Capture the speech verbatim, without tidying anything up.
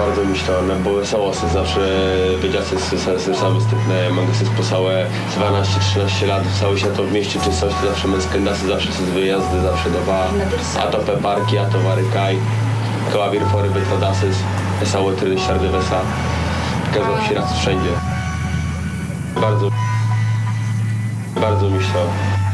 Bardzo myślę, nebo wesoło se zawsze wiedzieć, że se sami styknę, mogę se spasałe dwanaście trzynaście lat, cały świat w mieście czystość, to zawsze męskendasy, zawsze se z wyjazdy, zawsze doba, a to pe parki, a to warykaj, koła wirfory, betrodasys, wesoło trydy, siardy wesa, kazał się raz wszędzie. Bardzo, bardzo myślę.